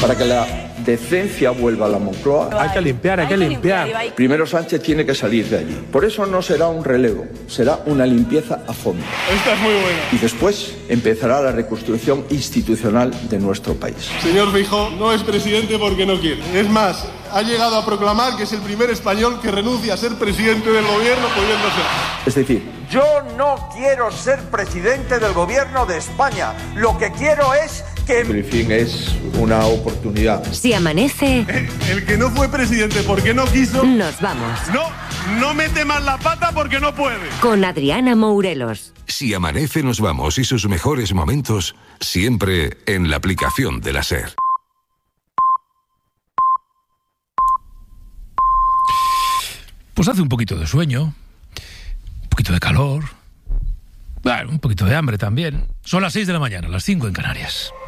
Para que la decencia vuelva a la Moncloa, hay que limpiar. primero Sánchez tiene que salir de allí. Por eso no será un relevo, será una limpieza a fondo. Esta es muy buena. Y después empezará la reconstrucción institucional de nuestro país. Señor Feijóo no es presidente porque no quiere. Es más, ha llegado a proclamar que es el primer español que renuncia a ser presidente del gobierno pudiendo ser. Es decir, yo no quiero ser presidente del gobierno de España. Lo que quiero es que... el briefing es una oportunidad. Si amanece... El que no fue presidente porque no quiso... Nos vamos. No mete más la pata porque no puede. Con Adriana Mourelos. Si amanece, nos vamos y sus mejores momentos siempre en la aplicación de la SER. Pues hace un poquito de sueño, un poquito de calor, bueno, un poquito de hambre también. Son las 6 de la mañana, las 5 en Canarias.